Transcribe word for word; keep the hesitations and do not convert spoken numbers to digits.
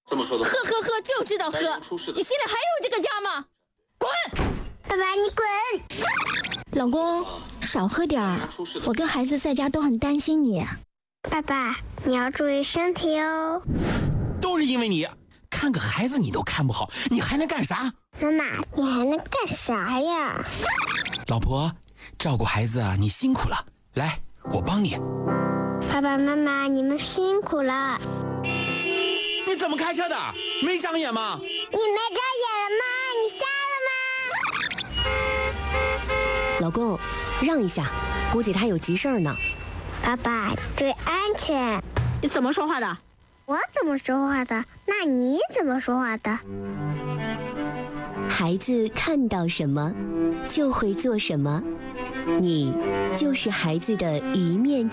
这么说的话， 喝喝喝就知道喝，你心里还有这个家吗？滚！ 爸爸，你滚！ 老公，少喝点儿，我跟孩子在家都很担心你。 爸爸，你要注意身体哦。 都是因为你，看个孩子你都看不好，你还能干啥？ 妈妈，你还能干啥呀？ 老婆，照顾孩子啊，你辛苦了，来，我帮你。 爸爸妈妈，你们辛苦了。 你怎么开车的？没长眼吗？ 你没长眼了吗？你瞎了吗？ 老公，让一下，估计他有急事儿呢。 爸爸，注意安全。 你怎么说话的？ 我怎么说话的？那你怎么说话的？ 孩子看到什么，就会做什么。你就是孩子的一面